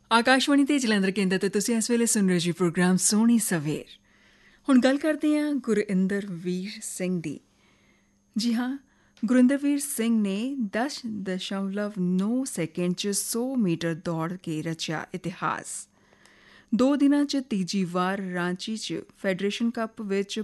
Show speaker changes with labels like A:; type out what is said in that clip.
A: ਆਕਾਸ਼ਵਾਣੀ ਤੇ ਜਲੰਧਰ ਕੇਂਦਰ ਤੇ ਤੁਸੀਂ ਇਸ ਵੇਲੇ ਸੁਣ ਰਹੇ ਜੀ ਪ੍ਰੋਗਰਾਮ ਸੋਹਣੀ ਸਵੇਰ। ਹੁਣ ਗੱਲ ਕਰਦੇ ਹਾਂ ਗੁਰਿੰਦਰਵੀਰ ਸਿੰਘ ਦੀ। ਜੀ ਹਾਂ, ਗੁਰਿੰਦਰਵੀਰ ਸਿੰਘ ਨੇ 10.9 ਸੈਕਿੰਡ 'ਚ 100 ਮੀਟਰ ਦੌੜ ਕੇ ਰਚਿਆ ਇਤਿਹਾਸ। 2 ਦਿਨਾਂ 'ਚ ਤੀਜੀ ਵਾਰ ਰਾਂਚੀ 'ਚ ਫੈਡਰੇਸ਼ਨ ਕੱਪ ਵਿੱਚ